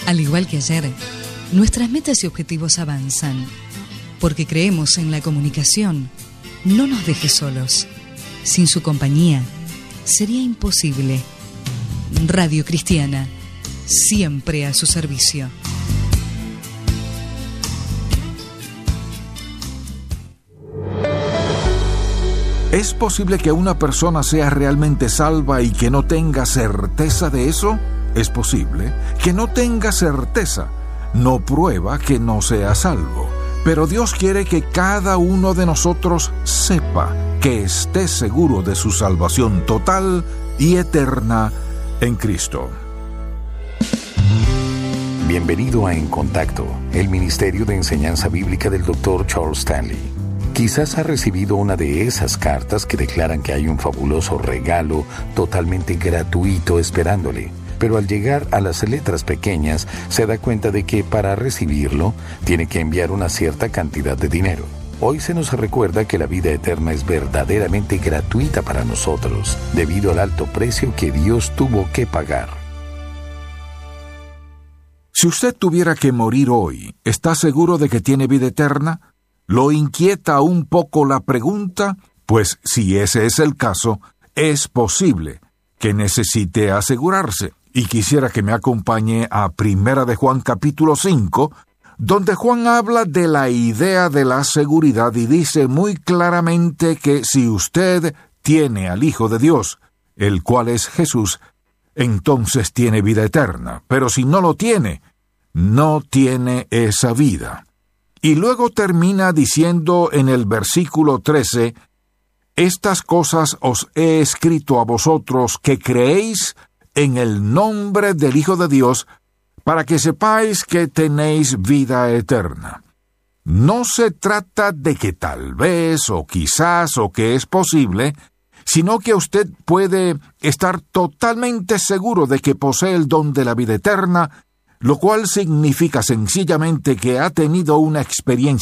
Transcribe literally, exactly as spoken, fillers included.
Al igual que ayer, nuestras metas y objetivos avanzan, porque creemos en la comunicación. No nos deje solos. Sin su compañía, sería imposible. Radio Cristiana, siempre a su servicio. ¿Es posible que una persona sea realmente salva y que no tenga certeza de eso? Es posible que no tenga certeza. No prueba que no sea salvo. Pero Dios quiere que cada uno de nosotros sepa que esté seguro de su salvación total y eterna en Cristo. Bienvenido a En Contacto, el Ministerio de Enseñanza Bíblica del doctor Charles Stanley. Quizás ha recibido una de esas cartas que declaran que hay un fabuloso regalo totalmente gratuito esperándole, pero al llegar a las letras pequeñas se da cuenta de que para recibirlo tiene que enviar una cierta cantidad de dinero. Hoy se nos recuerda que la vida eterna es verdaderamente gratuita para nosotros, debido al alto precio que Dios tuvo que pagar. Si usted tuviera que morir hoy, ¿está seguro de que tiene vida eterna? ¿Lo inquieta un poco la pregunta? Pues si ese es el caso, es posible que necesite asegurarse. Y quisiera que me acompañe a Primera de Juan capítulo cinco, donde Juan habla de la idea de la seguridad y dice muy claramente que si usted tiene al Hijo de Dios, el cual es Jesús, entonces tiene vida eterna. Pero si no lo tiene, no tiene esa vida. Y luego termina diciendo en el versículo trece, «Estas cosas os he escrito a vosotros que creéis en el nombre del Hijo de Dios, para que sepáis que tenéis vida eterna». No se trata de que tal vez, o quizás, o que es posible, sino que usted puede estar totalmente seguro de que posee el don de la vida eterna, lo cual significa sencillamente que ha tenido una experiencia